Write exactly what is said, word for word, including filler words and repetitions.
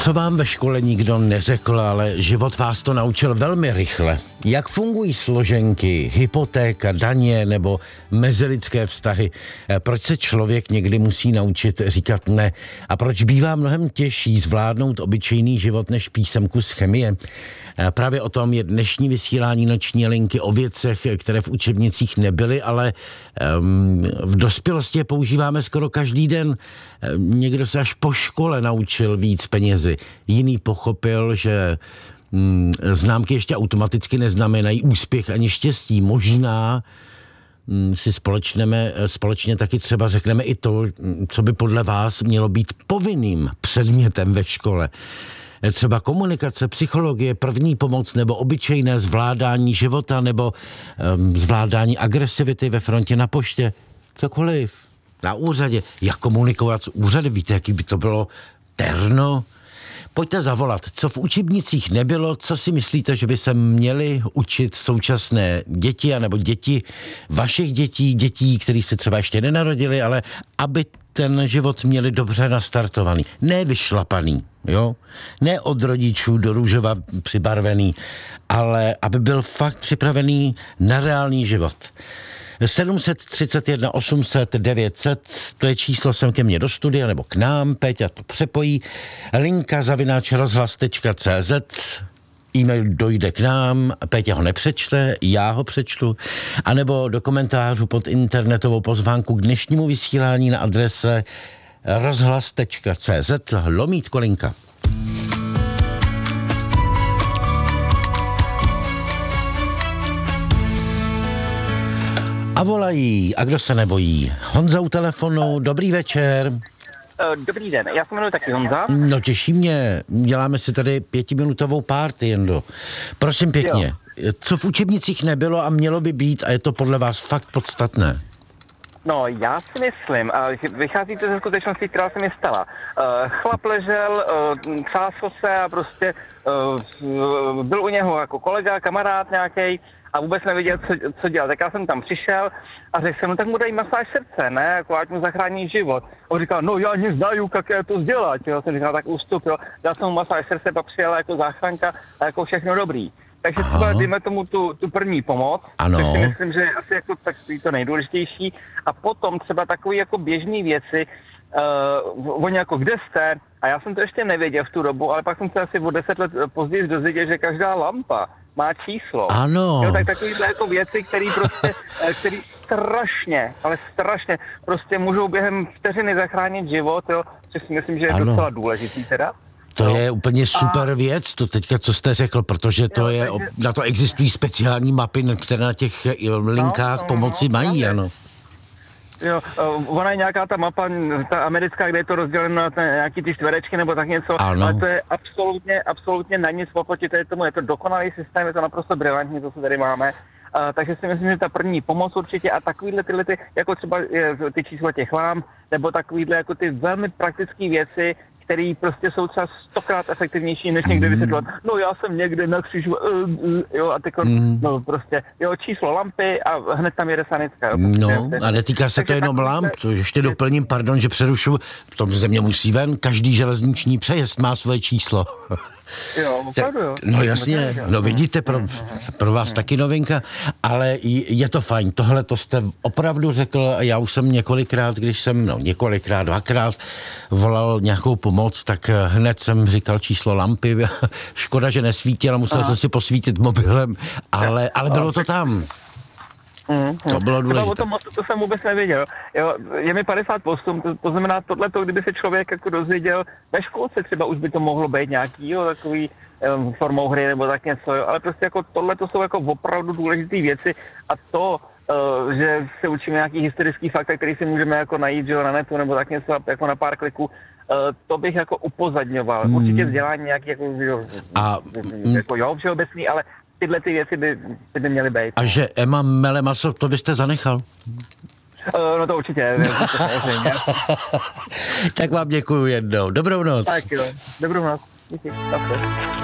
Co vám ve škole nikdo neřekl, ale život vás to naučil velmi rychle. Jak fungují složenky, hypotéka, daně nebo mezilidské vztahy? Proč se člověk někdy musí naučit říkat ne? A proč bývá mnohem těžší zvládnout obyčejný život než písemku z chemie? Právě o tom je dnešní vysílání Noční linky, o věcech, které v učebnicích nebyly, ale um, v dospělosti je používáme skoro každý den. Někdo se až po škole naučil víc penězi. Jiný pochopil, že um, známky ještě automaticky neznamenají úspěch ani štěstí. Možná um, si společneme, společně taky třeba řekneme i to, co by podle vás mělo být povinným předmětem ve škole. Třeba komunikace, psychologie, první pomoc nebo obyčejné zvládání života nebo um, zvládání agresivity ve frontě na poště. Cokoliv. Na úřadě. Jak komunikovat s úřady? Víte, jaký by to bylo terno? Pojďte zavolat. Co v učebnicích nebylo, co si myslíte, že by se měli učit současné děti, anebo děti vašich dětí, dětí, který se třeba ještě nenarodili, ale aby ten život měli dobře nastartovaný. Ne vyšlapaný, jo? Ne od rodičů do růžova přibarvený, ale aby byl fakt připravený na reálný život. sedm set třicet jedna osm set devět set, to je číslo sem ke mně do studia, nebo k nám, Péťa to přepojí. Linka zavináč rozhlas tečka cé zet, e-mail dojde k nám, Péťa ho nepřečte, já ho přečtu, anebo do komentářů pod internetovou pozvánku k dnešnímu vysílání na adrese rozhlas tečka cé zet lomítko linka. A volají, a kdo se nebojí? Honza u telefonu, dobrý večer. Dobrý den, já se jmenuji taky Honza. No těší mě, děláme si tady pětiminutovou party, Jendo. Prosím pěkně, jo. Co v učebnicích nebylo a mělo by být a je to podle vás fakt podstatné? No, já si myslím, že vychází to ze skutečnosti, která se mi stala. Chlap ležel, třásl se a prostě byl u něho jako kolega, kamarád nějaký a vůbec nevěděl, co, co dělat. Tak já jsem tam přišel a řekl jsem, no tak mu dají masáž srdce, ne, jako ať mu zachrání život. On říkal, no já neznaju, jak je to dělat. Jo, jsem říkal, tak ustupil, dal jsem mu masáž srdce, pak přijela jako záchranka a jako všechno dobrý. Takže třeba dejme tomu tu, tu první pomoc, ano. Tak si myslím, že je asi jako takový to nejdůležitější. A potom třeba takové jako běžné věci, uh, oni jako kde jste, a já jsem to ještě nevěděl v tu dobu, ale pak jsem se asi o deset let později dozvěděl, že každá lampa má číslo. Ano. Jo, tak takovýhle jako věci, které prostě, který strašně, ale strašně prostě můžou během vteřiny zachránit život, jo, což si myslím, že je ano. docela důležitý teda. To no. je úplně super a... věc, to teďka, co jste řekl, protože to jo, je, takže... na to existují speciální mapy, které na těch linkách no, no, pomoci no, mají, ano. Jo, ona je nějaká ta mapa, ta americká, kde je to rozděleno na nějaký ty čtverečky nebo tak něco, ano. Ale to je absolutně, absolutně na nic oproti tomu, je to dokonalý systém, je to naprosto brilantní, to, co tady máme. Uh, takže si myslím, že ta první pomoc určitě a takovýhle tyhle, ty, jako třeba je, ty čísla těch lám, nebo takovýhle jako ty velmi praktické věci, které prostě jsou třeba stokrát efektivnější, než někde vysvětlovat, no já jsem někde na křížu, uh, uh, jo, a teď, mm. no prostě, jo, číslo lampy a hned tam jede sanitka. Jo, no, a netýká se to jenom lamp, to ještě doplním, pardon, že přerušu, v tom země musí ven, každý železniční přejezd má svoje číslo. Jo, opravdu, jo. No jasně, no vidíte, pro, pro vás taky novinka, ale je to fajn, tohle to jste opravdu řekl, já už jsem několikrát, když jsem, no několikrát, dvakrát volal nějakou pomoc, tak hned jsem říkal číslo lampy, škoda, že nesvítil, musel Aha. jsem si posvítit mobilem, ale, ale bylo to tam. Mm, to bylo důležité. O tom mostu to jsem vůbec nevěděl. Jo, je mi padesát osm, to, to znamená tohleto, kdyby se člověk jako dozvěděl, ve školce třeba už by to mohlo být nějaký, jo, takový um, formou hry nebo tak něco, jo, ale prostě jako tohleto jsou jako opravdu důležité věci a to, uh, že se učíme nějaký historický fakta, který si můžeme jako najít, že jo, na netu nebo tak něco jako na pár kliků, uh, to bych jako upozadňoval. Hmm. Určitě vzdělání nějaký jako, jo, a, jako jo, všeobecný, ale tyhle ty věci by, by, by měly být. A že Emma mele maso, to byste zanechal? Uh, no to určitě, samozřejmě. Tak vám děkuju jednou. Dobrou noc. Tak jo, dobrou noc. Díky.